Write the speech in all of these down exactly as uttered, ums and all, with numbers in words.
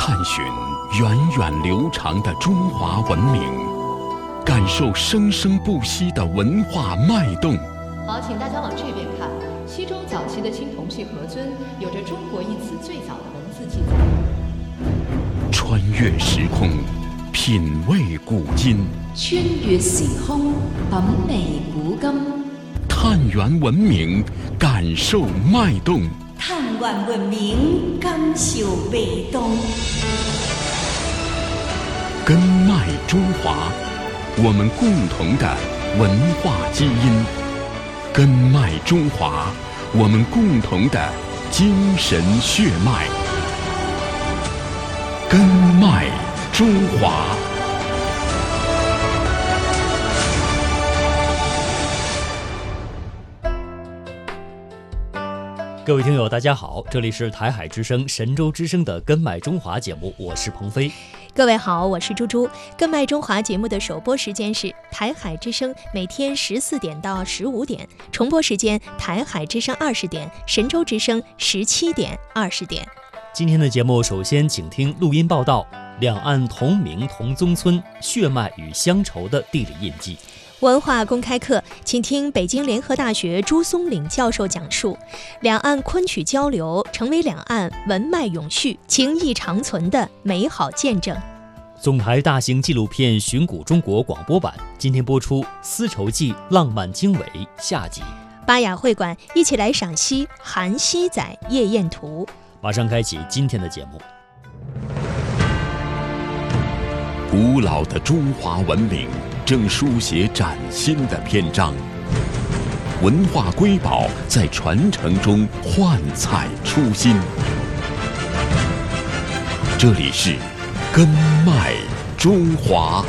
探寻源远流长的中华文明，感受生生不息的文化脉动。 好，请大家往这边看。西周早期的青铜器盒尊有着中国一词最早的文字记载。 穿越时空，品味古今。 穿越时空，品味古今。 探源文明，感受脉动。 探源文明，感受脉动。 根脉中华，我们共同的文化基因。根脉中华，我们共同的精神血脉。根脉中华。 各位听友大家好，这里是台海之声神州之声的根脉中华节目，我是鹏飞。 各位好，我是猪猪。根脉中华节目的首播时间是台海之声每天十四点到十五点，重播时间台海之声二十点，神州之声十七点二十点。 今天的节目首先请听录音报道，两岸同名同宗村，血脉与乡愁的地理印记。 文化公开课，请听北京联合大学朱松岭教授讲述两岸昆曲交流成为两岸文脉永续、情谊长存的美好见证。 总台大型纪录片《寻古中国》广播版今天播出《丝绸记浪漫经纬》下集。 巴雅会馆一起来赏析韩熙载夜宴图。 马上开启今天的节目。 古老的中华文明正书写崭新的篇章，文化瑰宝在传承中焕彩初心。这里是根脉中华。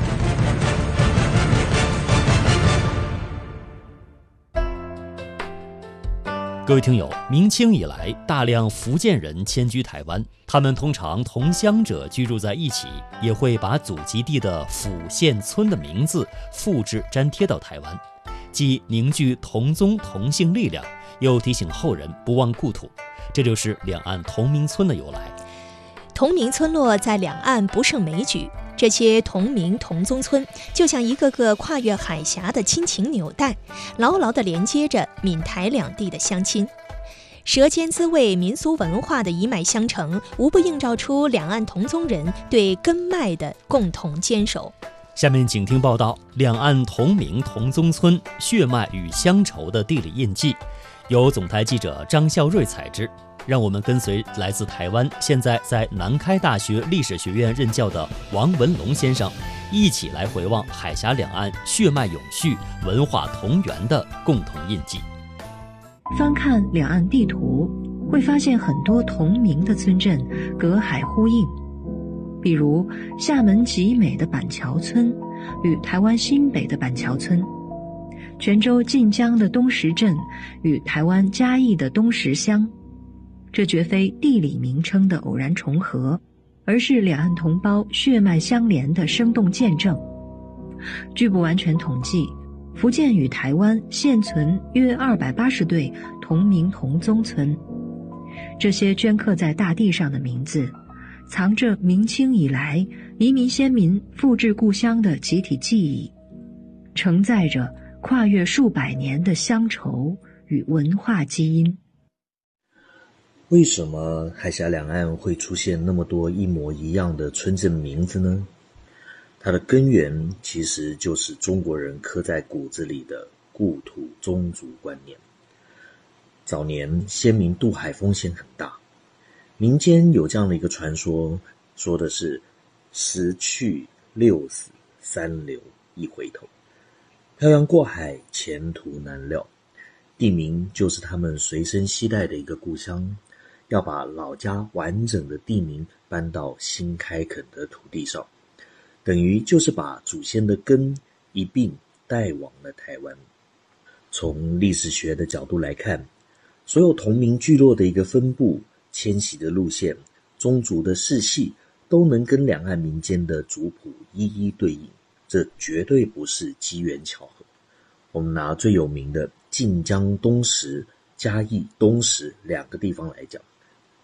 各位听友，明清以来，大量福建人迁居台湾，他们通常同乡者居住在一起，也会把祖籍地的府县村的名字复制粘贴到台湾，既凝聚同宗同姓力量，又提醒后人不忘故土，这就是两岸同名村的由来。 同名村落在两岸不胜枚举，这些同名同宗村就像一个个跨越海峡的亲情纽带，牢牢地连接着闽台两地的乡亲。舌尖滋味民俗文化的一脉相承，无不映照出两岸同宗人对根脉的共同坚守。 下面请听报道，两岸同名同宗村，血脉与乡愁的地理印记，由总台记者张孝瑞采制。让我们跟随来自台湾，现在在南开大学历史学院任教的王文龙先生，一起来回望海峡两岸血脉永续、文化同源的共同印记。 翻看两岸地图，会发现很多同名的村镇隔海呼应，比如厦门集美的板桥村与台湾新北的板桥村，泉州晋江的东石镇与台湾嘉义的东石乡。这绝非地理名称的偶然重合，而是两岸同胞血脉相连的生动见证。据不完全统计，福建与台湾现存约二百八十对同名同宗村，这些镌刻在大地上的名字，藏着明清以来移民先民复制故乡的集体记忆，承载着跨越数百年的乡愁与文化基因。 为什么海峡两岸会出现那么多一模一样的村镇名字呢？它的根源其实就是中国人刻在骨子里的故土宗族观念。早年先民渡海风险很大，民间有这样的一个传说，说的是十去六死三留一回头，漂洋过海前途难料，地名就是他们随身携带的一个故乡，要把老家完整的地名搬到新开垦的土地上，等于就是把祖先的根一并带往了台湾。从历史学的角度来看，所有同名聚落的一个分布、迁徙的路线、宗族的世系，都能跟两岸民间的族谱一一对应，这绝对不是机缘巧合。我们拿最有名的晋江东石、嘉义东石两个地方来讲，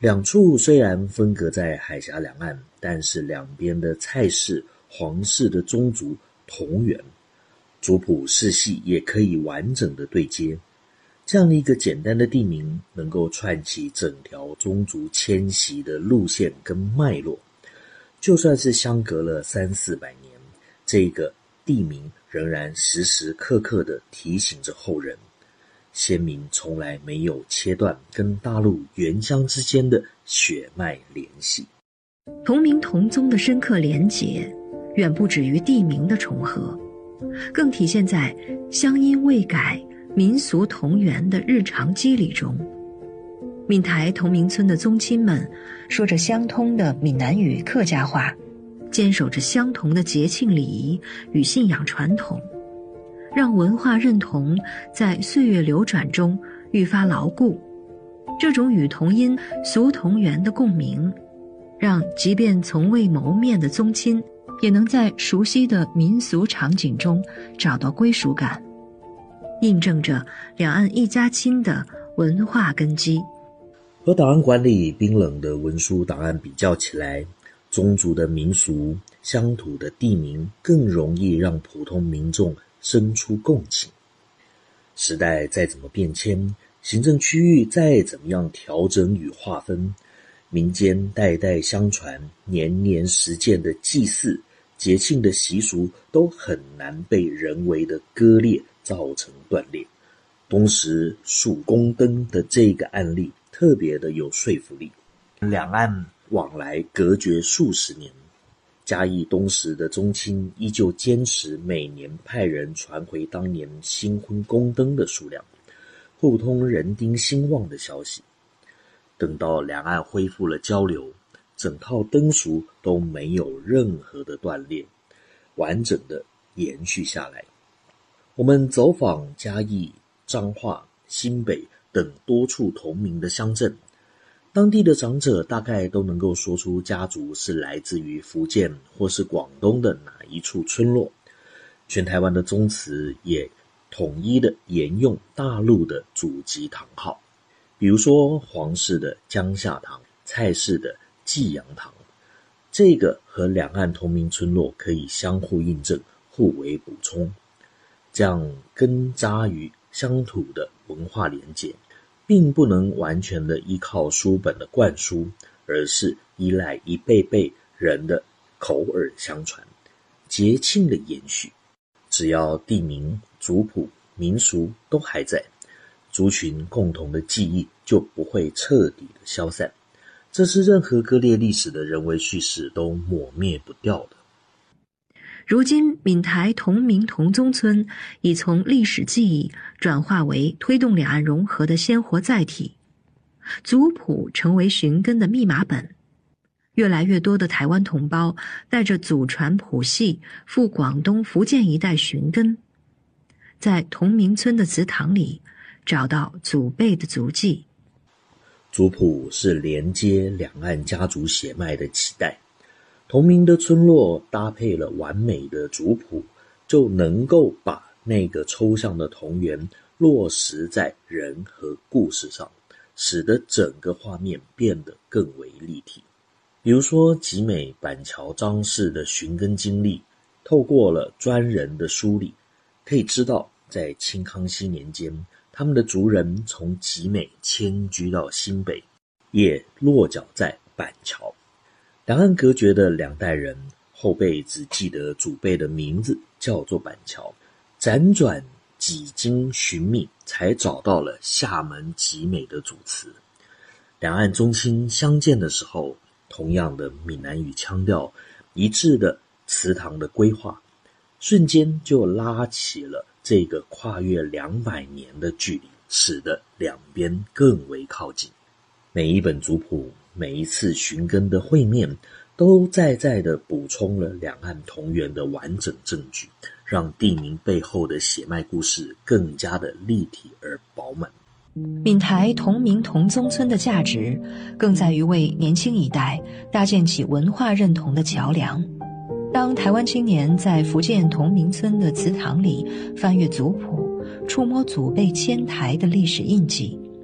两处虽然分隔在海峡两岸，但是两边的蔡氏、黄氏的宗族同源，族谱世系也可以完整的对接。这样的一个简单的地名，能够串起整条宗族迁徙的路线跟脉络。就算是相隔了三四百年，这个地名仍然时时刻刻地提醒着后人，先民从来没有切断跟大陆原乡之间的血脉联系。 同名同宗的深刻连结，远不止于地名的重合，更体现在乡音未改、民俗同源的日常肌理中。闽台同名村的宗亲们说着相通的闽南语客家话，坚守着相同的节庆礼仪与信仰传统，让文化认同在岁月流转中愈发牢固。这种与同音俗同源的共鸣，让即便从未谋面的宗亲也能在熟悉的民俗场景中找到归属感，印证着两岸一家亲的文化根基。 和档案馆里冰冷的文书档案比较起来，宗族的民俗、乡土的地名更容易让普通民众生出共情。时代再怎么变迁，行政区域再怎么样调整与划分，民间代代相传、年年实践的祭祀、节庆的习俗都很难被人为的割裂造成断裂。东石数宫灯的这个案例特别的有说服力。两岸往来隔绝数十年，嘉义东石的宗亲依旧坚持每年派人传回当年新婚宫灯的数量，互通人丁兴旺的消息。等到两岸恢复了交流，整套灯俗都没有任何的断裂，完整的延续下来。我们走访嘉义、彰化、新北等多处同名的乡镇，当地的长者大概都能够说出家族是来自于福建或是广东的哪一处村落。全台湾的宗祠也统一的沿用大陆的祖籍堂号，比如说黄氏的江夏堂、蔡氏的济阳堂，这个和两岸同名村落可以相互印证、互为补充，这样根扎于乡土的文化连结，并不能完全的依靠书本的灌输，而是依赖一辈辈人的口耳相传、节庆的延续。只要地名、族谱、民俗都还在，族群共同的记忆就不会彻底的消散，这是任何割裂历史的人为叙事都抹灭不掉的。 如今闽台同名同宗村已从历史记忆转化为推动两岸融合的鲜活载体，族谱成为寻根的密码本。越来越多的台湾同胞带着祖传谱系赴广东、福建一带寻根，在同名村的祠堂里找到祖辈的足迹。 族谱是连接两岸家族血脉的脐带，同名的村落搭配了完美的族谱，就能够把那个抽象的同源落实在人和故事上，使得整个画面变得更为立体。比如说集美、板桥、张氏的寻根经历，透过了专人的梳理，可以知道在清康熙年间，他们的族人从集美迁居到新北，也落脚在板桥。两岸隔绝的两代人，后辈只记得祖辈的名字叫做板桥，辗转几经寻觅，才找到了厦门集美的祖祠。两岸宗亲相见的时候，同样的闽南语腔调，一致的祠堂的规划，瞬间就拉起了这个跨越两百年的距离，使得两边更为靠近。每一本族谱，每一次寻根的会面，都在在地补充了两岸同源的完整证据，让地名背后的血脉故事更加的立体而饱满。 闽台同名同宗村的价值，更在于为年轻一代搭建起文化认同的桥梁。当台湾青年在福建同名村的祠堂里翻阅族谱，触摸祖辈迁台的历史印记，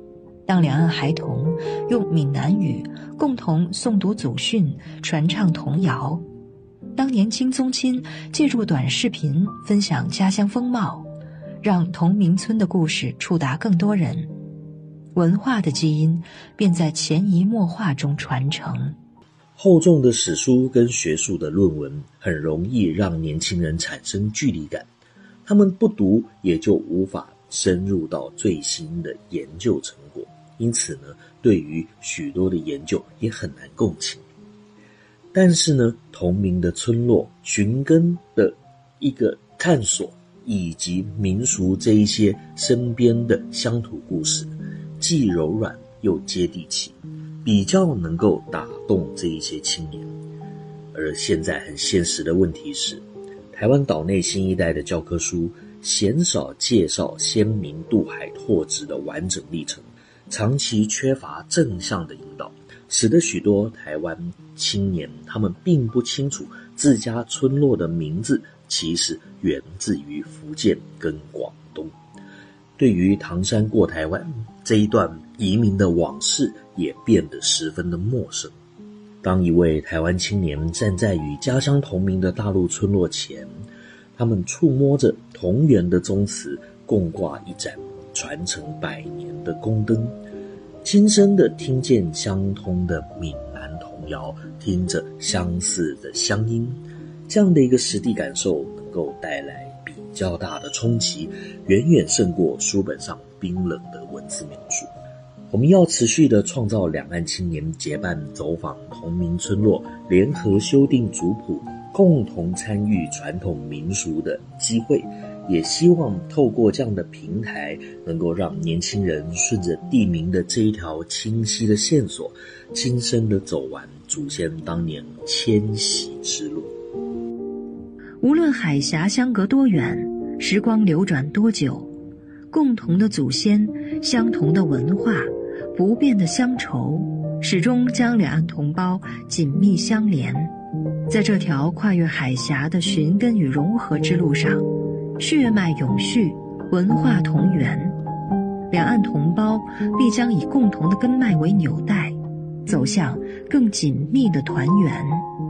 当两岸孩童用闽南语共同诵读祖训、传唱童谣，当年轻宗亲借助短视频分享家乡风貌，让同名村的故事触达更多人，文化的基因便在潜移默化中传承。 厚重的史书跟学术的论文很容易让年轻人产生距离感，他们不读也就无法深入到最新的研究成果，因此呢，对于许多的研究也很难共情。但是呢，同名的村落寻根的一个探索，以及民俗这一些身边的乡土故事，既柔软又接地气，比较能够打动这一些青年。而现在很现实的问题是，台湾岛内新一代的教科书鲜少介绍先民渡海拓殖的完整历程，长期缺乏正向的引导，使得许多台湾青年他们并不清楚自家村落的名字其实源自于福建跟广东。对于唐山过台湾这一段移民的往事也变得十分的陌生。当一位台湾青年站在与家乡同名的大陆村落前，他们触摸着同源的宗祠，共挂一盏传承百年的宫灯，亲身的听见相通的闽南童谣，听着相似的乡音，这样的一个实地感受能够带来比较大的冲击，远远胜过书本上冰冷的文字描述。我们要持续的创造两岸青年结伴走访同名村落，联合修订族谱，共同参与传统民俗的机会，也希望透过这样的平台，能够让年轻人顺着地名的这一条清晰的线索，亲身的走完祖先当年迁徙之路。 无论海峡相隔多远，时光流转多久，共同的祖先，相同的文化，不变的乡愁，始终将两岸同胞紧密相连。在这条跨越海峡的寻根与融合之路上，血脉永续，文化同源，两岸同胞必将以共同的根脉为纽带，走向更紧密的团圆。